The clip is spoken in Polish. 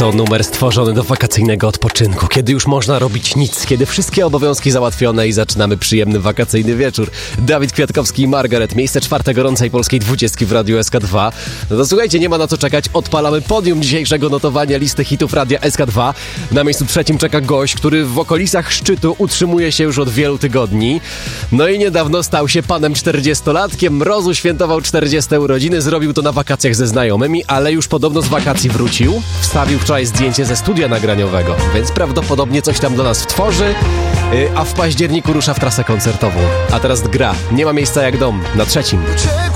To numer stworzony do wakacyjnego odpoczynku, kiedy już można robić nic, kiedy wszystkie obowiązki załatwione i zaczynamy przyjemny wakacyjny wieczór. Dawid Kwiatkowski i Margaret, miejsce 4 gorącej polskiej 20 w Radiu SK2. No to słuchajcie, nie ma na co czekać, odpalamy podium dzisiejszego notowania listy hitów Radia SK2. Na miejscu 3 czeka gość, który w okolicach szczytu utrzymuje się już od wielu tygodni. No i niedawno stał się panem 40-latkiem, mrozu świętował 40 urodziny, zrobił to na wakacjach ze znajomymi, ale już podobno z wakacji wrócił. Wstawił wczoraj zdjęcie ze studia nagraniowego, więc prawdopodobnie coś tam do nas wtworzy, a w październiku rusza w trasę koncertową. A teraz gra Nie ma miejsca jak dom na 3.